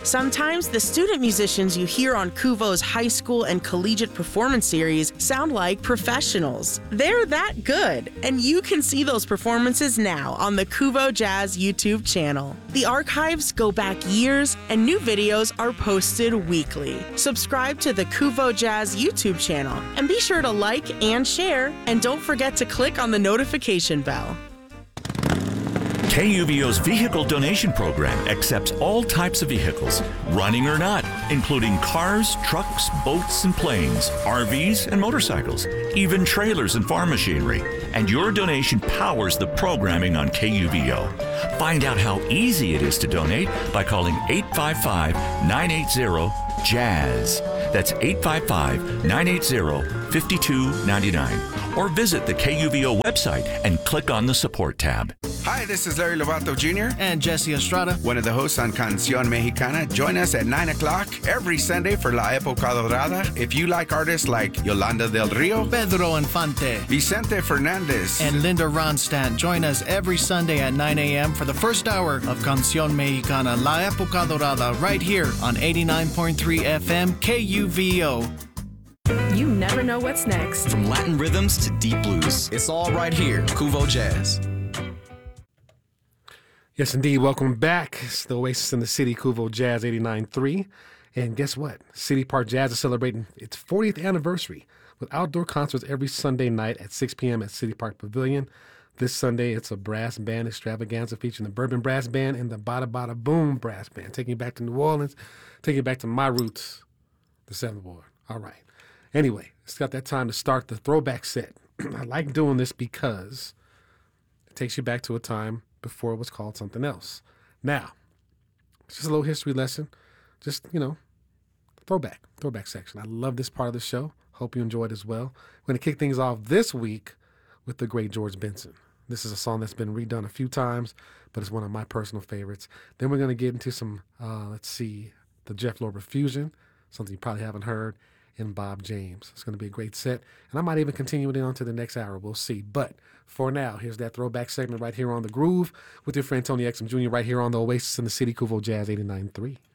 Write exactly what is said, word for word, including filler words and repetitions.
Sometimes the student musicians you hear on Kuvo's high school and collegiate performance series sound like professionals. They're that good, and you can see those performances now on the Kuvo Jazz YouTube channel. The archives go back years, and new videos are posted weekly. Subscribe to the Kuvo Jazz YouTube channel, and be sure to like and share, and don't forget to click on the notification bell. K U V O's vehicle donation program accepts all types of vehicles, running or not, including cars, trucks, boats, and planes, R Vs, and motorcycles, even trailers and farm machinery. And your donation powers the programming on K U V O. Find out how easy it is to donate by calling eight five five, nine eight zero, JAZZ. That's eight five five, nine eight zero, five two nine nine. Or visit the K U V O website and click on the support tab. Hi, this is Larry Lovato Junior and Jesse Estrada, one of the hosts on Canción Mexicana. Join us at nine o'clock every Sunday for La Época Dorada. If you like artists like Yolanda del Rio, Pedro Infante, Vicente Fernandez, and Linda Ronstadt, join us every Sunday at nine a.m. for the first hour of Canción Mexicana, La Época Dorada, right here on eighty-nine point three F M K U V O. You never know what's next. From Latin rhythms to deep blues, it's all right here, Kuvo Jazz. Yes, indeed. Welcome back. It's the Oasis in the City, Kuvo Jazz eighty-nine point three. And guess what? City Park Jazz is celebrating its fortieth anniversary with outdoor concerts every Sunday night at six p.m. at City Park Pavilion. This Sunday, it's a brass band extravaganza featuring the Bourbon Brass Band and the Bada Bada Boom Brass Band, taking you back to New Orleans, taking you back to my roots, the seventh Ward. All right. Anyway, it's got that time to start the throwback set. I like doing this because it takes you back to a time before it was called something else. Now, it's just a little history lesson. Just, you know, throwback, throwback section. I love this part of the show. Hope you enjoyed as well. We're going to kick things off this week with the great George Benson. This is a song that's been redone a few times, but it's one of my personal favorites. Then we're going to get into some, uh, let's see, the Jeff Lorber Fusion, something you probably haven't heard, and Bob James. It's going to be a great set, and I might even continue it on to the next hour. We'll see. But for now, here's that throwback segment right here on The Groove with your friend Tony Exum Junior right here on the Oasis in the City, Kuvo Jazz eighty-nine point three.